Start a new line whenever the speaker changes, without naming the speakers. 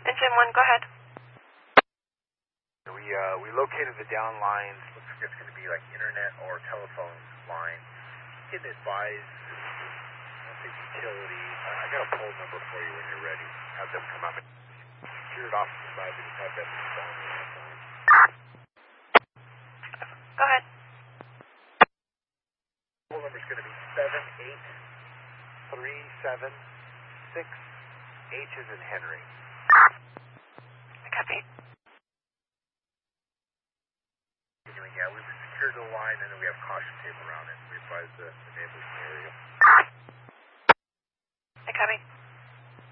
Engine 1, go ahead.
We located the down lines. Looks like it's going to be like internet or telephone line. Getting advised, I don't think utility. I got a poll number for you when you're ready. Have them come up and shear it off to the side. They just have that installed on the phone.
Go ahead.
Poll number is going to be 78376. H is in Henry.
Copy.
Yeah, we've secured the line and then we have caution tape around it. We advise the neighbors in the area.
Copy.